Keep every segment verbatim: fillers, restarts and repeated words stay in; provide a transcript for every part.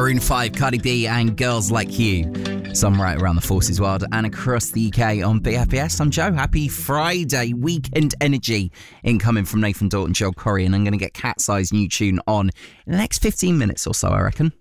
Maroon five, Cardi B and Girls Like You. Some right around the forces world and across the U K on B F B S. I'm Joe. Happy Friday. Weekend energy incoming from Nathan Dorton, Joel Corey, and I'm going to get Cat's Eye's new tune on in the next fifteen minutes or so, I reckon.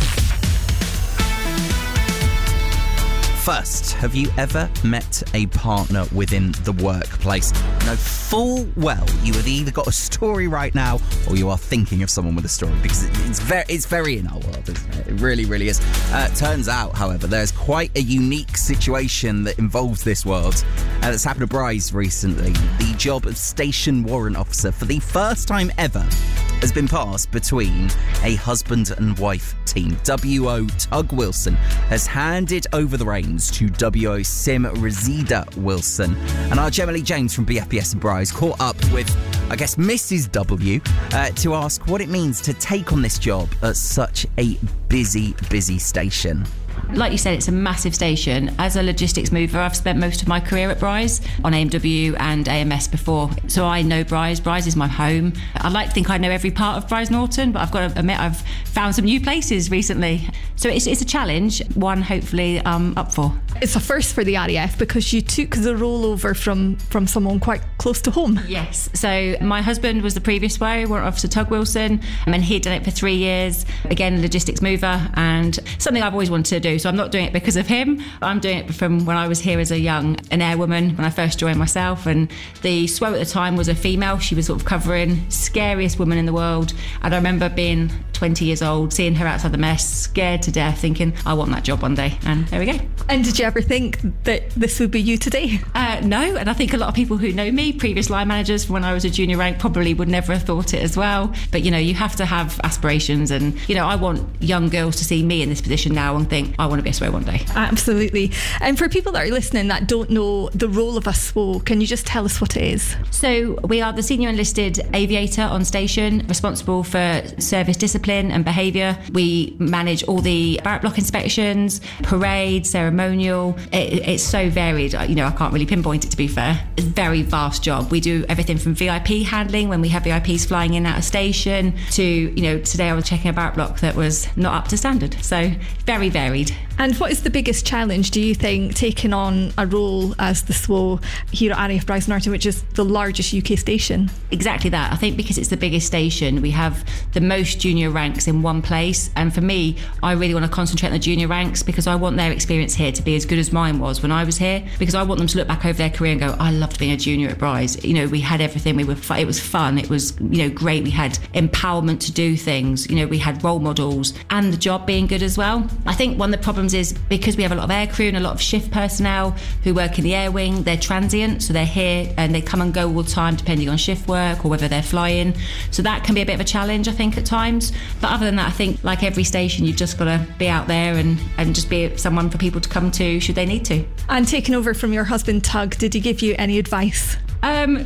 First, have you ever met a partner within the workplace? Know full well you have either got a story right now or you are thinking of someone with a story, because it's very, it's very in our world, isn't it? It really, really is. Uh, turns out, however, there's quite a unique situation that involves this world uh, that's happened to Bryce recently. The job of station warrant officer, for the first time ever, has been passed between a husband and wife team. W O Tug Wilson has handed over the reins to W O Sim Reseda Wilson. And our Gemma Lee James from B F B S and Bryce caught up with, I guess, Missus W uh, to ask what it means to take on this job at such a busy, busy station. Like you said, it's a massive station. As a logistics mover, I've spent most of my career at Bryce on A M W and A M S before. So I know Bryce. Bryce is my home. I like to think I know every part of Bryce Norton, but I've got to admit I've found some new places recently. So it's, it's a challenge, one hopefully I'm up for. It's a first for the R A F because you took the role over from, from someone quite close to home. Yes. So my husband was the previous way, Warrant Officer Tug Wilson, and he'd done it for three years. Again, logistics mover, and something I've always wanted to do. So I'm not doing it because of him. I'm doing it from when I was here as a young, an airwoman, when I first joined myself. And the S W O at the time was a female. She was sort of covering scariest woman in the world. And I remember being twenty years old, seeing her outside the mess, scared to death, thinking, I want that job one day. And there we go. And did you ever think that this would be you today? Uh, no, and I think a lot of people who know me, previous line managers from when I was a junior rank, probably would never have thought it as well. But, you know, you have to have aspirations. And, you know, I want young girls to see me in this position now and think, I want to be a S W O one day. Absolutely. And for people that are listening that don't know the role of a S W O, can you just tell us what it is? So we are the senior enlisted aviator on station, responsible for service discipline and behaviour. We manage all the barrack block inspections, parade, ceremonial. It, it's so varied. You know, I can't really pinpoint it, to be fair. It's a very vast job. We do everything from V I P handling when we have V I Ps flying in and out of station to, you know, today I was checking a barrack block that was not up to standard. So very varied. And what is the biggest challenge, do you think, taking on a role as the S W O here at R A F Bryce Norton, which is the largest U K station? Exactly that. I think because it's the biggest station, we have the most junior ranks in one place. And for me, I really want to concentrate on the junior ranks because I want their experience here to be as good as mine was when I was here, because I want them to look back over their career and go, I loved being a junior at Bryce. You know, we had everything. We were fu- it was fun. It was, you know, great. We had empowerment to do things. You know, we had role models and the job being good as well. I think one of the problems is because we have a lot of air crew and a lot of shift personnel who work in the air wing, they're transient, so they're here and they come and go all the time depending on shift work or whether they're flying. So that can be a bit of a challenge, I think, at times. But other than that, I think like every station, you've just got to be out there and, and just be someone for people to come to should they need to. And taking over from your husband, Tug, did he give you any advice? Um,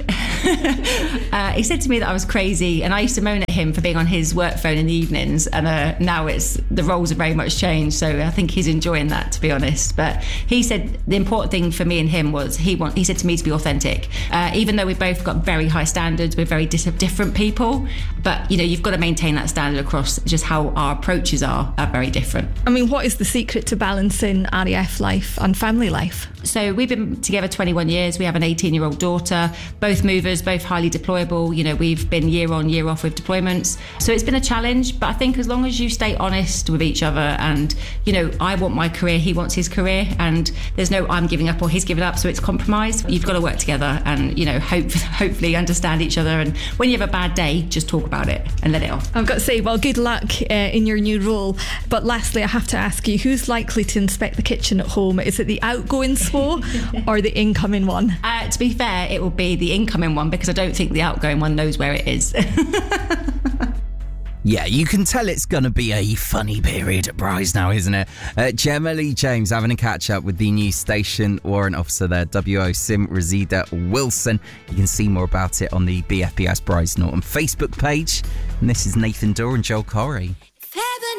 uh, he said to me that I was crazy, and I used to moan at him for being on his work phone in the evenings, and uh, now it's the roles have very much changed, so I think he's enjoying that, to be honest. But he said the important thing for me and him was he want, he said to me to be authentic. Uh, even though we've both got very high standards, we're very dis- different people, but you know, you've got to maintain that standard across just how our approaches are, are very different. I mean, what is the secret to balancing R A F life and family life? So we've been together twenty-one years. We have an eighteen-year-old daughter, both movers, both highly deployable. You know, we've been year on, year off with deployments. So it's been a challenge, but I think as long as you stay honest with each other and, you know, I want my career, he wants his career, and there's no I'm giving up or he's giving up, so it's compromise. You've got to work together and, you know, hope, hopefully understand each other. And when you have a bad day, just talk about it and let it off. I've got to say, well, good luck uh, in your new role. But lastly, I have to ask you, who's likely to inspect the kitchen at home? Is it the outgoing S W O or the incoming one? Uh, to be fair, it will be the incoming one because I don't think the outgoing one knows where it is. Yeah, you can tell it's going to be a funny period at Bryce now, isn't it? Uh, Gemma Lee James having a catch-up with the new station warrant officer there, W O Sim Reseda Wilson. You can see more about it on the B F B S Bryce Norton Facebook page. And this is Nathan Dorr and Joel Corey.